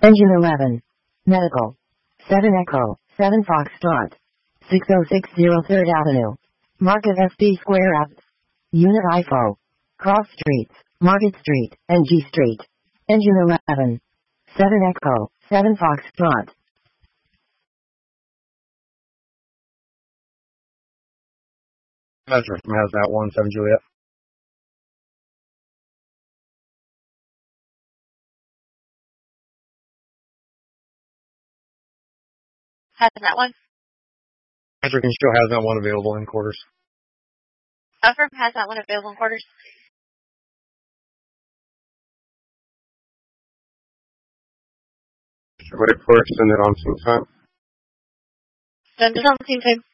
Engine 11. Medical. 7 Echo, 7 Foxtrot. 6060 3rd Avenue. Market SP Square Ave. Unit IFO. Cross Streets, Market Street, and G Street. Engine 11. 7 Echo, 7 Foxtrot. Measure from Hazmat 1, 7 Juliet. Hazmat 1. Measure can show Hazmat 1 available in quarters. Affirm, Hazmat 1 available in quarters. Ready for extended on team time. Extended on team time.